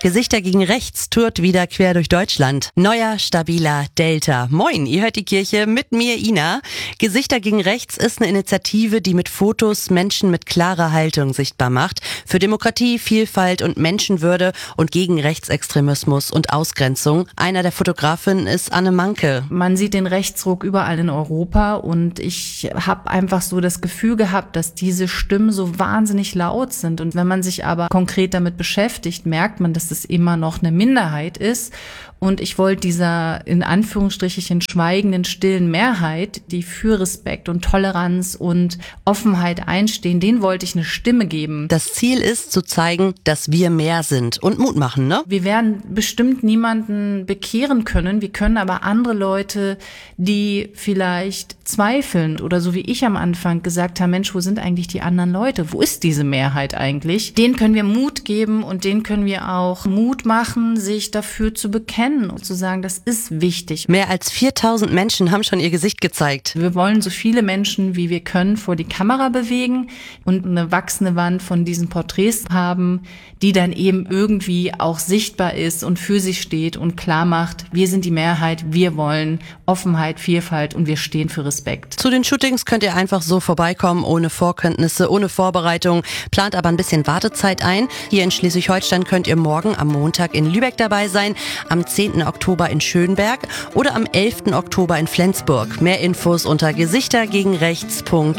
Gesichter gegen Rechts tourt wieder quer durch Deutschland. Neuer, stabiler Delta. Moin, ihr hört die Kirche mit mir, Ina. Gesichter gegen Rechts ist eine Initiative, die mit Fotos Menschen mit klarer Haltung sichtbar macht. Für Demokratie, Vielfalt und Menschenwürde und gegen Rechtsextremismus und Ausgrenzung. Einer der Fotografinnen ist Anne Manke. Man sieht den Rechtsruck überall in Europa und ich habe einfach so das Gefühl gehabt, dass diese Stimmen so wahnsinnig laut sind. Und wenn man sich aber konkret damit beschäftigt, merkt man, dass es immer noch eine Minderheit ist. Und ich wollte dieser, in Anführungsstrichen, schweigenden, stillen Mehrheit, die für Respekt und Toleranz und Offenheit einstehen, denen wollte ich eine Stimme geben. Das Ziel ist, zu zeigen, dass wir mehr sind und Mut machen, ne? Wir werden bestimmt niemanden bekehren können. Wir können aber andere Leute, die vielleicht zweifeln oder so wie ich am Anfang gesagt habe, Mensch, wo sind eigentlich die anderen Leute? Wo ist diese Mehrheit eigentlich? Denen können wir Mut geben und denen können wir auch Mut machen, sich dafür zu bekennen und zu sagen, das ist wichtig. Mehr als 4000 Menschen haben schon ihr Gesicht gezeigt. Wir wollen so viele Menschen, wie wir können, vor die Kamera bewegen und eine wachsende Wand von diesen Porträts haben, die dann eben irgendwie auch sichtbar ist und für sich steht und klar macht, wir sind die Mehrheit, wir wollen Offenheit, Vielfalt und wir stehen für Respekt. Zu den Shootings könnt ihr einfach so vorbeikommen, ohne Vorkenntnisse, ohne Vorbereitung, plant aber ein bisschen Wartezeit ein. Hier in Schleswig-Holstein könnt ihr morgen am Montag in Lübeck dabei sein, am 10. Oktober in Schönberg oder am 11. Oktober in Flensburg. Mehr Infos unter gesichtergegenrechts.org.